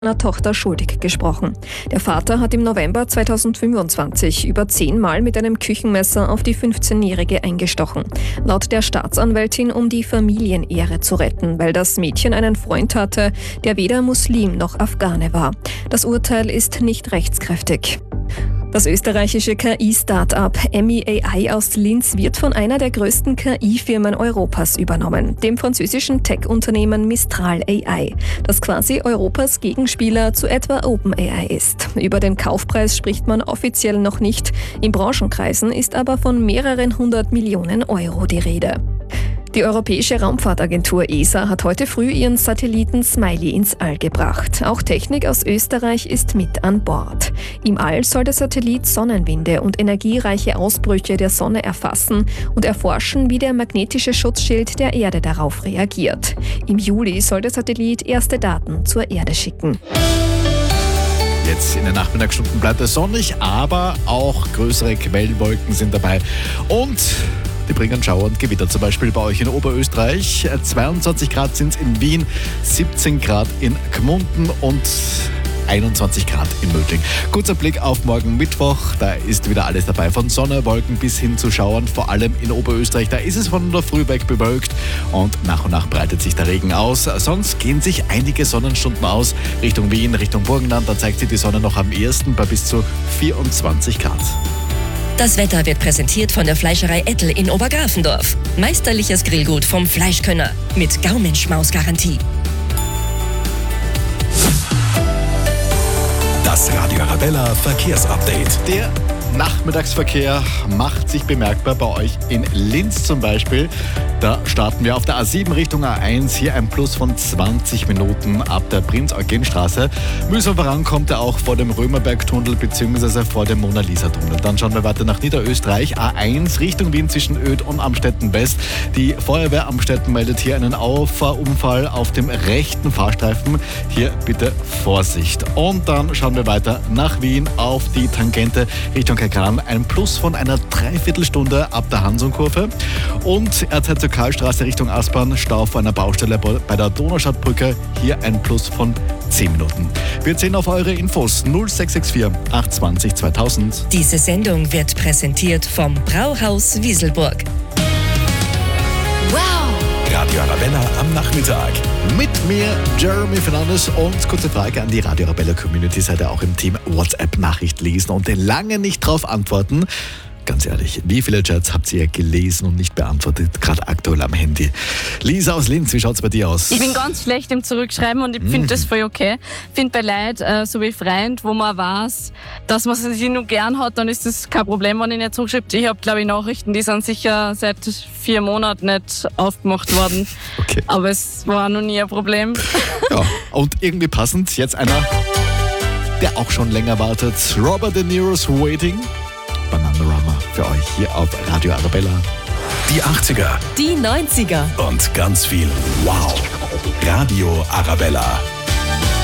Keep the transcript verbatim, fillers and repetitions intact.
seiner Tochter schuldig gesprochen. Der Vater hat im November zweitausendfünfundzwanzig über zehnmal mit einem Küchenmesser auf die fünfzehnjährige eingestochen. Laut der Staatsanwältin, um die Familienehre zu retten, weil das Mädchen einen Freund hatte, der weder Muslim noch Afghane war. Das Urteil ist nicht rechtskräftig. Das österreichische K I-Startup Emmy A I aus Linz wird von einer der größten K I-Firmen Europas übernommen, dem französischen Tech-Unternehmen Mistral A I, das quasi Europas Gegenspieler zu etwa OpenAI ist. Über den Kaufpreis spricht man offiziell noch nicht, in Branchenkreisen ist aber von mehreren hundert Millionen Euro die Rede. Die Europäische Raumfahrtagentur E S A hat heute früh ihren Satelliten Smiley ins All gebracht. Auch Technik aus Österreich ist mit an Bord. Im All soll der Satellit Sonnenwinde und energiereiche Ausbrüche der Sonne erfassen und erforschen, wie der magnetische Schutzschild der Erde darauf reagiert. Im Juli soll der Satellit erste Daten zur Erde schicken. Jetzt in den Nachmittagsstunden bleibt es sonnig, aber auch größere Quellwolken sind dabei. Und die bringen Schauer und Gewitter, zum Beispiel bei euch in Oberösterreich. zweiundzwanzig Grad sind es in Wien, siebzehn Grad in Gmunden und einundzwanzig Grad in Mödling. Kurzer Blick auf morgen Mittwoch, da ist wieder alles dabei, von Sonne, Wolken bis hin zu Schauern, vor allem in Oberösterreich. Da ist es von der Früh weg bewölkt und nach und nach breitet sich der Regen aus. Sonst gehen sich einige Sonnenstunden aus Richtung Wien, Richtung Burgenland. Da zeigt sich die Sonne noch am ehesten bei bis zu vierundzwanzig Grad. Das Wetter wird präsentiert von der Fleischerei Ettel in Obergrafendorf. Meisterliches Grillgut vom Fleischkönner mit Gaumenschmaus-Garantie. Das Radio Arabella Verkehrsupdate. Der Nachmittagsverkehr macht sich bemerkbar bei euch in Linz zum Beispiel. Da starten wir auf der A sieben Richtung A eins. Hier ein Plus von zwanzig Minuten ab der Prinz-Eugen-Straße. Mühsam vorankommt er auch vor dem Römerberg-Tunnel bzw. vor dem Mona-Lisa-Tunnel. Dann schauen wir weiter nach Niederösterreich. A eins Richtung Wien zwischen Öd und Amstetten West. Die Feuerwehr Amstetten meldet hier einen Auffahrunfall auf dem rechten Fahrstreifen. Hier bitte Vorsicht. Und dann schauen wir weiter nach Wien auf die Tangente Richtung Kran. Ein Plus von einer Dreiviertelstunde ab der Hansonkurve. Und R Z zur Karlstraße Richtung Aspern, Stau vor einer Baustelle bei der Donaustadtbrücke. Hier ein Plus von zehn Minuten. Wir zählen auf eure Infos null sechs sechs vier acht zwei null zweitausend. Diese Sendung wird präsentiert vom Brauhaus Wieselburg. Wow! Radio Arabella am Nachmittag. Mit mir Jeremy Fernandes und kurze Frage an die Radio Arabella Community. Seid ihr auch im Team WhatsApp-Nachricht lesen und lange nicht drauf antworten? Ganz ehrlich, wie viele Chats habt ihr gelesen und nicht beantwortet, gerade aktuell am Handy? Lisa aus Linz, wie schaut's bei dir aus? Ich bin ganz schlecht im Zurückschreiben und ich finde Mhm. das voll okay. Ich finde bei Leuten, äh, so wie Freund, wo man weiß, dass man sie nur gern hat, dann ist das kein Problem, wenn ich nicht zurückschreibe. Ich habe, glaube ich, Nachrichten, die sind sicher seit vier Monaten nicht aufgemacht worden. Okay. Aber es war noch nie ein Problem. Ja, und irgendwie passend, jetzt einer, der auch schon länger wartet. Robert De Niro's Waiting. Bananarama für euch hier auf Radio Arabella. Die achtziger Die neunziger. und ganz viel Wow. Radio Arabella.